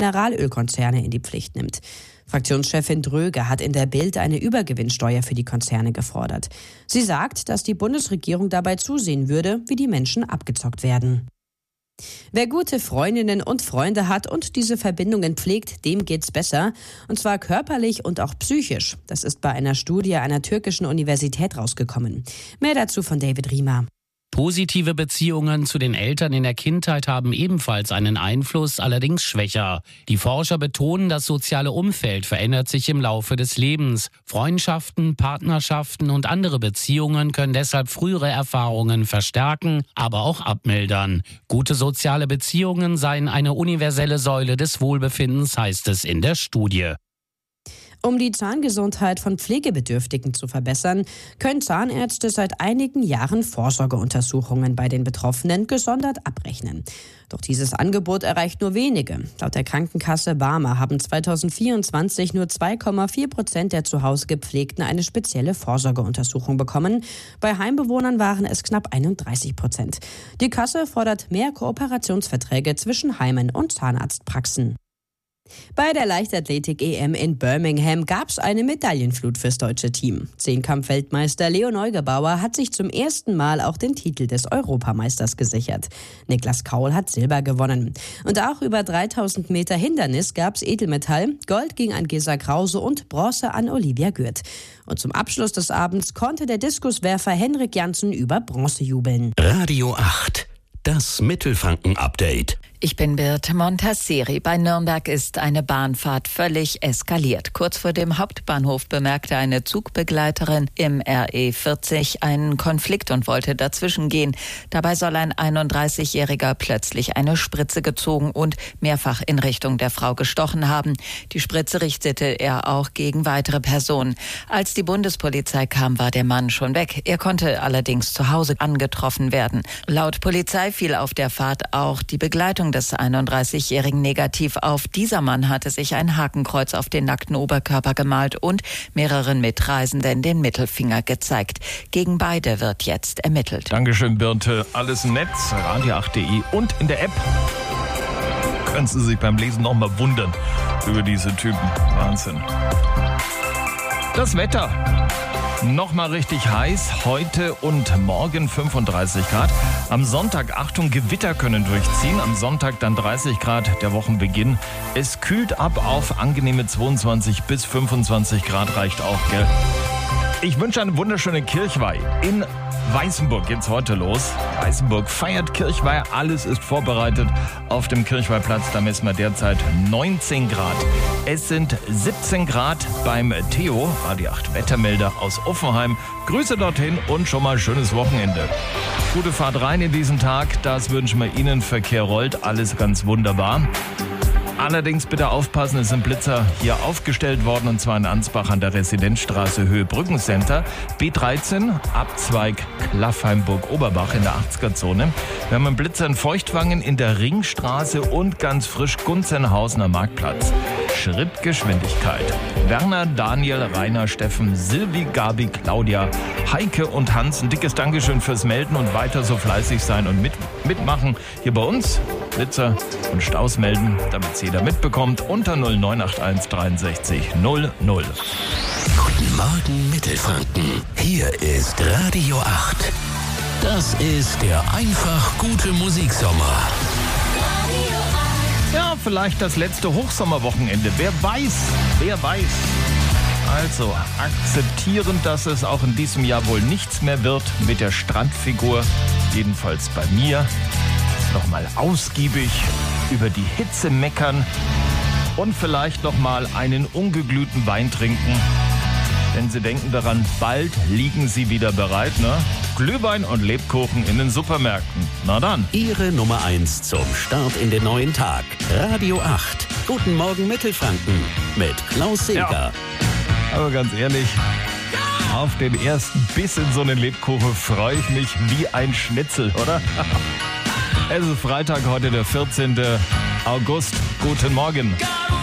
Mineralölkonzerne in die Pflicht nimmt. Fraktionschefin Dröge hat in der Bild eine Übergewinnsteuer für die Konzerne gefordert. Sie sagt, dass die Bundesregierung dabei zusehen würde, wie die Menschen abgezockt werden. Wer gute Freundinnen und Freunde hat und diese Verbindungen pflegt, dem geht's besser. Und zwar körperlich und auch psychisch. Das ist bei einer Studie einer türkischen Universität rausgekommen. Mehr dazu von David Riemer. Positive Beziehungen zu den Eltern in der Kindheit haben ebenfalls einen Einfluss, allerdings schwächer. Die Forscher betonen, das soziale Umfeld verändert sich im Laufe des Lebens. Freundschaften, Partnerschaften und andere Beziehungen können deshalb frühere Erfahrungen verstärken, aber auch abmildern. Gute soziale Beziehungen seien eine universelle Säule des Wohlbefindens, heißt es in der Studie. Um die Zahngesundheit von Pflegebedürftigen zu verbessern, können Zahnärzte seit einigen Jahren Vorsorgeuntersuchungen bei den Betroffenen gesondert abrechnen. Doch dieses Angebot erreicht nur wenige. Laut der Krankenkasse BARMER haben 2024 nur 2,4% der zu Hause Gepflegten eine spezielle Vorsorgeuntersuchung bekommen. Bei Heimbewohnern waren es knapp 31%. Die Kasse fordert mehr Kooperationsverträge zwischen Heimen und Zahnarztpraxen. Bei der Leichtathletik-EM in Birmingham gab es eine Medaillenflut fürs deutsche Team. Zehnkampf-Weltmeister Leo Neugebauer hat sich zum ersten Mal auch den Titel des Europameisters gesichert. Niklas Kaul hat Silber gewonnen. Und auch über 3000 Meter Hindernis gab es Edelmetall. Gold ging an Gesa Krause und Bronze an Olivia Gürt. Und zum Abschluss des Abends konnte der Diskuswerfer Henrik Janssen über Bronze jubeln. Radio 8, das Mittelfranken-Update. Ich bin Birte Montasseri. Bei Nürnberg ist eine Bahnfahrt völlig eskaliert. Kurz vor dem Hauptbahnhof bemerkte eine Zugbegleiterin im RE 40 einen Konflikt und wollte dazwischen gehen. Dabei soll ein 31-Jähriger plötzlich eine Spritze gezogen und mehrfach in Richtung der Frau gestochen haben. Die Spritze richtete er auch gegen weitere Personen. Als die Bundespolizei kam, war der Mann schon weg. Er konnte allerdings zu Hause angetroffen werden. Laut Polizei fiel auf der Fahrt auch die Begleitung des 31-Jährigen negativ auf. Dieser Mann hatte sich ein Hakenkreuz auf den nackten Oberkörper gemalt und mehreren Mitreisenden den Mittelfinger gezeigt. Gegen beide wird jetzt ermittelt. Dankeschön, Birte. Alles im Netz, radio8.de und in der App. Können Sie sich beim Lesen noch mal wundern über diese Typen. Wahnsinn. Das Wetter. Nochmal richtig heiß, heute und morgen 35 Grad. Am Sonntag, Achtung, Gewitter können durchziehen. Am Sonntag dann 30 Grad, der Wochenbeginn. Es kühlt ab auf angenehme 22 bis 25 Grad, reicht auch, gell? Ich wünsche eine wunderschöne Kirchweih in Weißenburg geht's heute los. Weißenburg feiert Kirchweih. Alles ist vorbereitet auf dem Kirchweihplatz. Da messen wir derzeit 19 Grad. Es sind 17 Grad beim Theo, Radio 8 Wettermelder aus Offenheim. Grüße dorthin und schon mal schönes Wochenende. Gute Fahrt rein in diesen Tag. Das wünschen wir Ihnen. Verkehr rollt. Alles ganz wunderbar. Allerdings bitte aufpassen, es sind Blitzer hier aufgestellt worden, und zwar in Ansbach an der Residenzstraße Höhe Brückencenter. B13, Abzweig Klaffheimburg-Oberbach in der 80er-Zone. Wir haben einen Blitzer in Feuchtwangen in der Ringstraße und ganz frisch Gunzenhausener Marktplatz. Schrittgeschwindigkeit. Werner, Daniel, Rainer, Steffen, Silvi, Gabi, Claudia, Heike und Hans. Ein dickes Dankeschön fürs Melden und weiter so fleißig sein und mitmachen hier bei uns. Blitzer und Staus melden, damit es jeder mitbekommt, unter 0981 63 00. Guten Morgen Mittelfranken. Hier ist Radio 8. Das ist der einfach gute Musiksommer. Ja, vielleicht das letzte Hochsommerwochenende. Wer weiß, wer weiß. Also akzeptieren, dass es auch in diesem Jahr wohl nichts mehr wird mit der Strandfigur. Jedenfalls bei mir. Nochmal ausgiebig über die Hitze meckern und vielleicht nochmal einen ungeglühten Wein trinken. Denn Sie denken daran, bald liegen Sie wieder bereit, ne? Glühwein und Lebkuchen in den Supermärkten. Na dann. Ihre Nummer 1 zum Start in den neuen Tag. Radio 8. Guten Morgen Mittelfranken mit Klaus Seeger. Ja. Aber ganz ehrlich, auf den ersten Biss in so einen Lebkuchen freue ich mich wie ein Schnitzel, oder? Es ist Freitag, heute der 14. August. Guten Morgen.